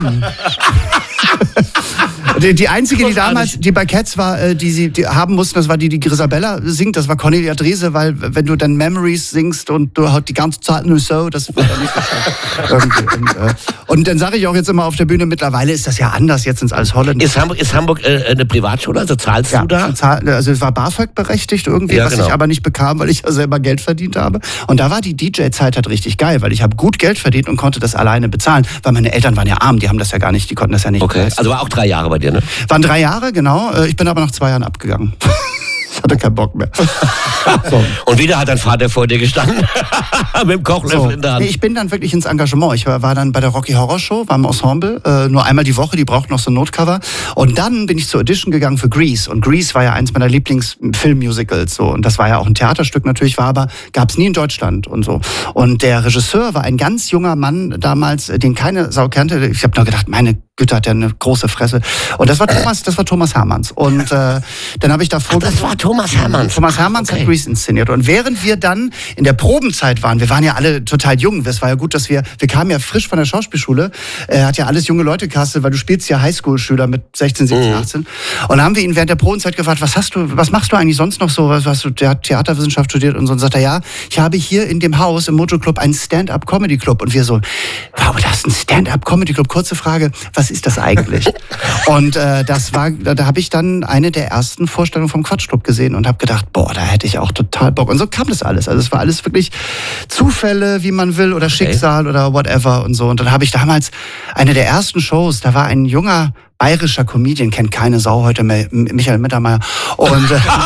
Die einzige, die damals, die bei Cats war, die sie haben mussten, das war die Grisabella singt, das war Cornelia Drese, weil wenn du dann Memories singst und du halt die ganze Zeit nur so, das war dann nicht so schön. Und dann sage ich auch jetzt immer auf der Bühne, mittlerweile ist das ja anders, jetzt sind es alles Holländer. Ist Hamburg eine Privatschule, also zahlst du da? Also es war BAföG berechtigt irgendwie, was ich aber nicht bekam, weil ich ja selber Geld verdient habe. Und da war die DJ-Zeit halt richtig geil, weil ich habe gut Geld verdient und konnte das alleine bezahlen, weil meine Eltern waren ja arm, die haben das ja gar nicht, die konnten das ja nicht. Okay, also war auch 3 Jahre bei dir, ne? Waren 3 Jahre, genau. Ich bin aber nach 2 Jahren abgegangen. Ich hatte keinen Bock mehr. So. Und wieder hat dein Vater vor dir gestanden, mit dem Kochlöffel in der Hand. Nee, ich bin dann wirklich ins Engagement. Ich war dann bei der Rocky Horror Show, war im Ensemble, nur einmal die Woche, die braucht noch so ein Notcover. Und dann bin ich zur Audition gegangen für Grease. Und Grease war ja eins meiner Lieblingsfilmmusicals. So. Und das war ja auch ein Theaterstück natürlich, gab es nie in Deutschland und so. Und der Regisseur war ein ganz junger Mann damals, den keine Sau kannte. Ich habe nur gedacht, meine Güte, hat ja eine große Fresse. Und das war Thomas Hermanns. Und dann habe ich davor... Das war Thomas Hermanns. Thomas Hermanns hat Grease inszeniert. Und während wir dann in der Probenzeit waren, wir waren ja alle total jung, es war ja gut, dass wir kamen ja frisch von der Schauspielschule, hat ja alles junge Leute gecastet, weil du spielst ja Highschool-Schüler mit 16, 17, 18. Und dann haben wir ihn während der Probenzeit gefragt, was machst du eigentlich sonst noch so? Hast du Theaterwissenschaft studiert und so? Und sagt er, ja, ich habe hier in dem Haus im Mojo-Club einen Stand-Up-Comedy-Club. Und wir so, wow, das ist ein Stand-Up-Comedy-Club. Kurze Frage, was ist das eigentlich? Und da habe ich dann eine der ersten Vorstellungen vom Quatschclub gesehen und habe gedacht, boah, da hätte ich auch total Bock. Und so kam das alles. Also es war alles wirklich Zufälle, wie man will, oder Schicksal oder whatever und so. Und dann habe ich damals eine der ersten Shows, da war ein junger bayerischer Comedian, kennt keine Sau heute mehr, Michael Mittermeier. Und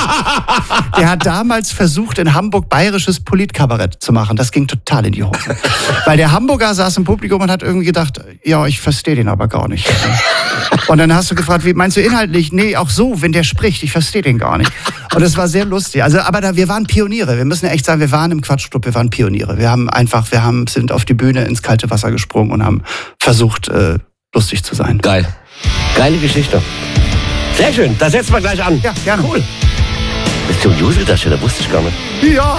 der hat damals versucht, in Hamburg bayerisches Politkabarett zu machen. Das ging total in die Hose. Weil der Hamburger saß im Publikum und hat irgendwie gedacht, ja, ich verstehe den aber gar nicht. Und dann hast du gefragt, wie meinst du inhaltlich? Nee, auch so, wenn der spricht, ich verstehe den gar nicht. Und das war sehr lustig. Also, aber wir waren Pioniere. Wir müssen echt sagen, wir waren im Quatschclub, wir waren Pioniere. Sind auf die Bühne ins kalte Wasser gesprungen und haben versucht, lustig zu sein. Geil. Geile Geschichte. Sehr schön, da setzen wir gleich an. Ja, gerne. Cool. Bist du ein Usual-Darsteller? Wusste ich gar nicht. Ja.